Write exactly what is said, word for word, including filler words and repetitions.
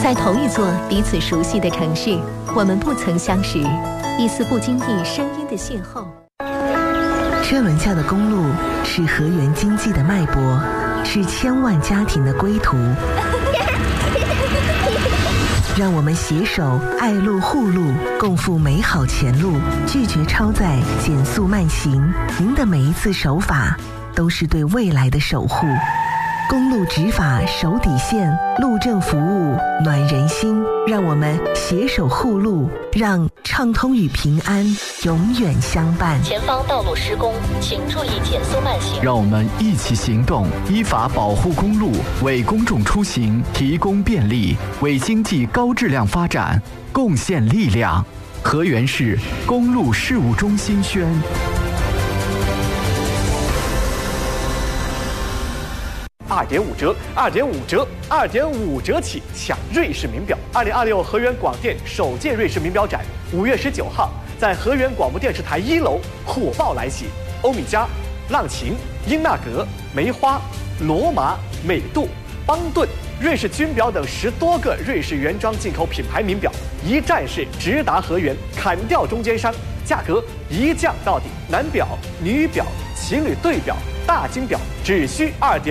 在同一座彼此熟悉的城市，我们不曾相识，一丝不经意声音的邂逅。 车轮下的公路是河源经济的脉搏，是千万家庭的归途。让我们携手爱路护路，共赴美好前路，拒绝超载，减速慢行。您的每一次守法，都是对未来的守护。公路执法守底线，路政服务暖人心。让我们携手护路，让畅通与平安永远相伴。 前方道路施工，请注意减速慢行。 让我们一起行动，依法保护公路，为公众出行提供便利，为经济高质量发展贡献力量。河源市公路事务中心宣。 二点五折，二点五折，二点五折起抢瑞士名表！二零二六河源广电首届瑞士名表展，五月十九号在河源广播电视台一楼火爆来袭。欧米茄、浪琴、英纳格、梅花、罗马、美度、邦顿、瑞士军表等十多个瑞士原装进口品牌名表，一站式直达河源，砍掉中间商，价格一降到底。男表、女表、情侣对表、大金表只需二点。